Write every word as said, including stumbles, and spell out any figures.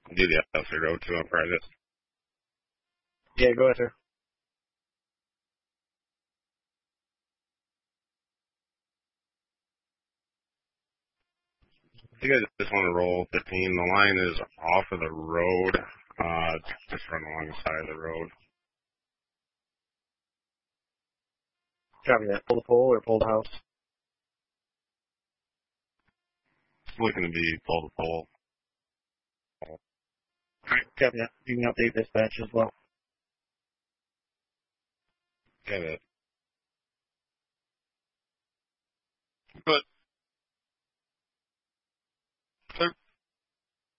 Do the Elsie Road two on private. Yeah, go ahead, sir. You guys just want to roll fifteen. The line is off of the road. Uh, just run along the side of the road. Copy that. Pull the pole or pull the house? It's looking to be pull the pole. Alright, copy that. You can update dispatch as well. Get it. But